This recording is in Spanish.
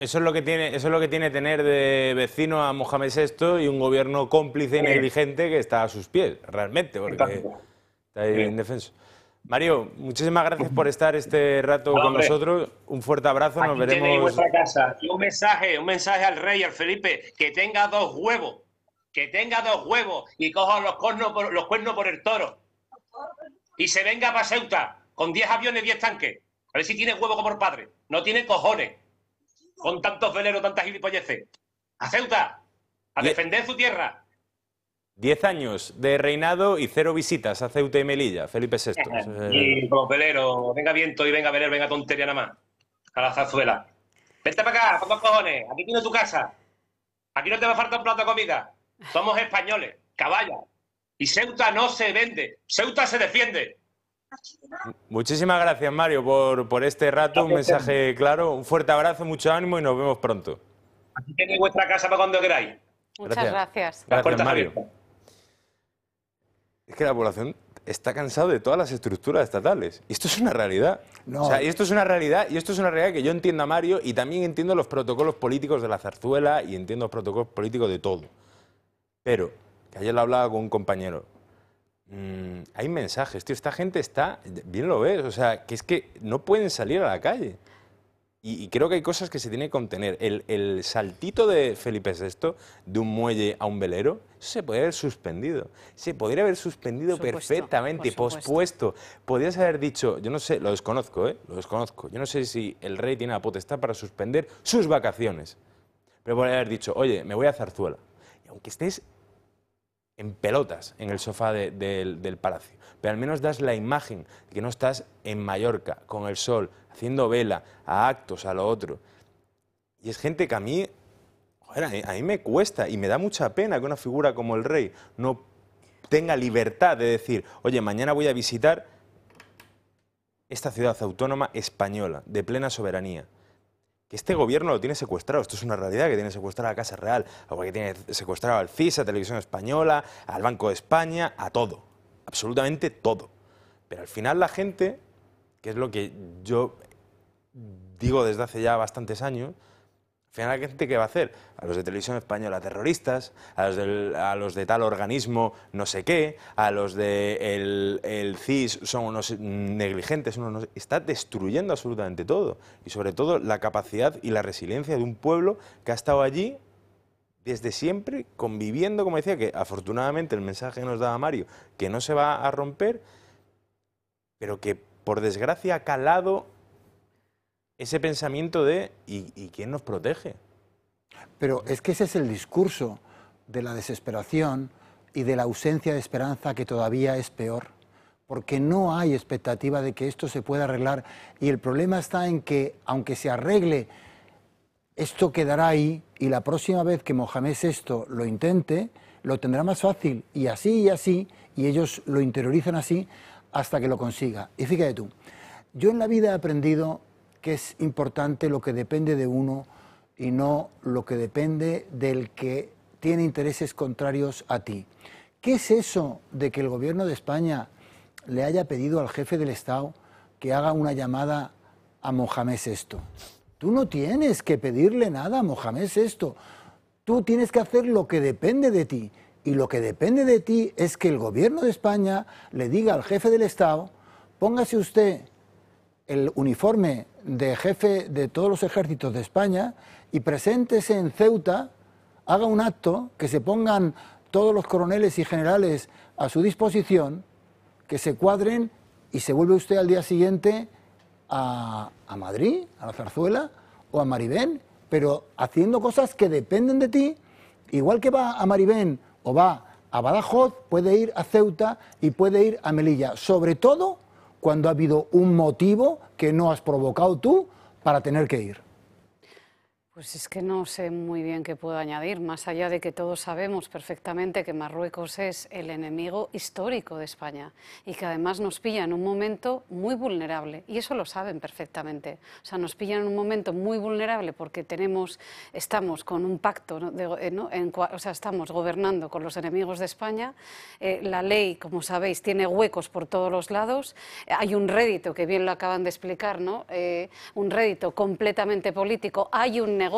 Eso es lo que tiene, eso es lo que tiene tener de vecino a Mohamed VI y un gobierno cómplice y negligente que está a sus pies, realmente, porque Fantástico. está ahí indefenso. Mario, muchísimas gracias por estar este rato No, con hombre, nosotros. Un fuerte abrazo, nos aquí tenéis veremos. vuestra casa. Y un mensaje al rey, al Felipe, que tenga dos huevos, y coja los cuernos por el toro. Y se venga para Ceuta con 10 aviones, 10 tanques. A ver si tiene huevo como el padre. No tiene cojones. Con tantos veleros, tantas gilipolleces. A Ceuta, a Die- defender su tierra. 10 años de reinado y 0 visitas a Ceuta y Melilla, Felipe VI. Y con los veleros, venga viento y venga velero, venga tontería nada más. A la zarzuela. Vente para acá, con dos cojones. Aquí tienes tu casa. Aquí no te va a faltar un plato de comida. Somos españoles, caballas. Y Ceuta no se vende, Ceuta se defiende. Muchísimas gracias, Mario, por este rato, un mensaje claro. Un fuerte abrazo, mucho ánimo y nos vemos pronto. Aquí tenéis vuestra casa para cuando queráis. Muchas gracias. Las Gracias, puertas Mario. abiertas. Es que la población está cansada de todas las estructuras estatales. Y esto es una realidad. No. O sea, y esto es una realidad, y esto es una realidad que yo entiendo a Mario y también entiendo los protocolos políticos de la zarzuela y entiendo los protocolos políticos de todo. Pero, que ayer lo hablaba con un compañero, hay mensajes, tío, esta gente está, bien lo ves, o sea, que es que no pueden salir a la calle. Y creo que hay cosas que se tienen que contener. El saltito de Felipe VI, de un muelle a un velero, eso se podría haber suspendido. Se podría haber suspendido Por supuesto, perfectamente, por supuesto. pospuesto. Podrías haber dicho, yo no sé, lo desconozco, ¿eh? Lo desconozco. Yo no sé si el rey tiene la potestad para suspender sus vacaciones. Pero podría haber dicho, oye, me voy a Zarzuela. Y aunque estés en pelotas en el sofá del palacio, pero al menos das la imagen de que no estás en Mallorca, con el sol, haciendo vela, a actos, a lo otro. Y es gente que a mí, joder, a mí me cuesta y me da mucha pena que una figura como el rey no tenga libertad de decir, oye, mañana voy a visitar esta ciudad autónoma española, de plena soberanía. Que este gobierno lo tiene secuestrado, esto es una realidad, que tiene secuestrado a la Casa Real, o que tiene secuestrado al CIS, a Televisión Española, al Banco de España, a todo, absolutamente todo. Pero al final la gente, que es lo que yo digo desde hace ya bastantes años, al final la gente ¿qué va a hacer? A los de Televisión Española terroristas, a los de tal organismo no sé qué, a los de el CIS son unos negligentes, está destruyendo absolutamente todo. Y sobre todo la capacidad y la resiliencia de un pueblo que ha estado allí desde siempre, conviviendo, como decía, que afortunadamente el mensaje que nos daba Mario, que no se va a romper, pero que por desgracia ha calado ese pensamiento de ¿y quién nos protege? Pero es que ese es el discurso de la desesperación y de la ausencia de esperanza, que todavía es peor, porque no hay expectativa de que esto se pueda arreglar, y el problema está en que, aunque se arregle, esto quedará ahí, y la próxima vez que Mohamed VI lo intente, lo tendrá más fácil, y así, y ellos lo interiorizan así hasta que lo consiga. Y fíjate tú, yo en la vida he aprendido que es importante lo que depende de uno y no lo que depende del que tiene intereses contrarios a ti. ¿Qué es eso de que el gobierno de España le haya pedido al jefe del Estado que haga una llamada a Mohamed VI? Tú no tienes que pedirle nada a Mohamed VI. Tú tienes que hacer lo que depende de ti. Y lo que depende de ti es que el gobierno de España le diga al jefe del Estado, póngase usted el uniforme de jefe de todos los ejércitos de España y preséntese en Ceuta, haga un acto, que se pongan todos los coroneles y generales a su disposición, que se cuadren, y se vuelve usted al día siguiente a Madrid, a la Zarzuela o a Maribén, pero haciendo cosas que dependen de ti. Igual que va a Maribén o va a Badajoz, puede ir a Ceuta y puede ir a Melilla, sobre todo cuando ha habido un motivo que no has provocado tú para tener que ir. Pues es que no sé muy bien qué puedo añadir, más allá de que todos sabemos perfectamente que Marruecos es el enemigo histórico de España y que además nos pilla en un momento muy vulnerable, y eso lo saben perfectamente. O sea, nos pilla en un momento muy vulnerable porque estamos con un pacto, ¿no? O sea, estamos gobernando con los enemigos de España. La ley, como sabéis, tiene huecos por todos los lados. Hay un rédito, que bien lo acaban de explicar, ¿no? Un rédito completamente político. Hay un negocio